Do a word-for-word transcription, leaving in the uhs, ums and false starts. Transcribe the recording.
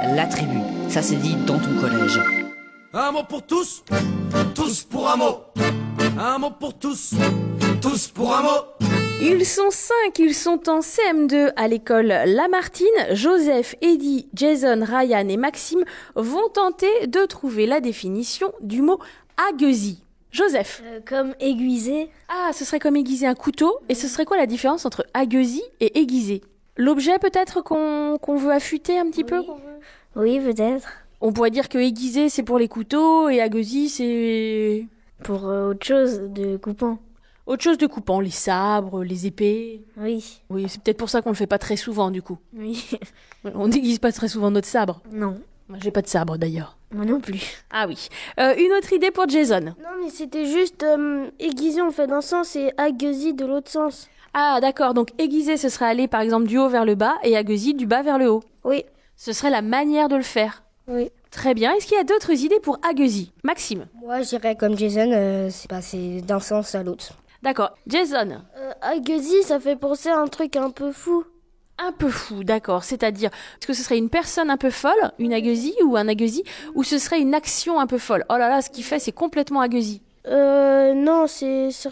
la tribu. Ça c'est dit dans ton collège. Un mot pour tous, tous pour un mot. Un mot pour tous, tous pour un mot. Ils sont cinq, ils sont en C M deux à l'école Lamartine. Joseph, Eddie, Jason, Ryan et Maxime vont tenter de trouver la définition du mot agueusie. Joseph. Euh, comme aiguisé. Ah, ce serait comme aiguiser un couteau. Et ce serait quoi la différence entre agueusie et aiguiser? L'objet peut-être qu'on, qu'on veut affûter un petit Oui. peu qu'on veut... Oui, peut-être. On pourrait dire que aiguiser c'est pour les couteaux et agueusie c'est... Pour euh, autre chose de coupant. Autre chose de coupant, les sabres, les épées. Oui. Oui, c'est peut-être pour ça qu'on le fait pas très souvent du coup. Oui. On n'aiguise pas très souvent notre sabre. Non. Moi, j'ai pas de sabre d'ailleurs. Moi non plus. Ah oui. Euh, une autre idée pour Jason. Non, mais c'était juste euh, aiguisé, on fait d'un sens et agueusie de l'autre sens. Ah d'accord, donc aiguiser ce serait aller par exemple du haut vers le bas et agueusie du bas vers le haut. Oui. Ce serait la manière de le faire. Oui. Très bien. Est-ce qu'il y a d'autres idées pour agueusie? Maxime. Moi, j'irais comme Jason, euh, c'est passé d'un sens à l'autre. D'accord. Jason. Euh, agueusie, ça fait penser à un truc un peu fou. Un peu fou, d'accord. C'est-à-dire, est-ce que ce serait une personne un peu folle, une agueusie ou un agueusie, ou ce serait une action un peu folle? Oh là là, ce qu'il fait, c'est complètement agueusie. Euh, non, c'est sur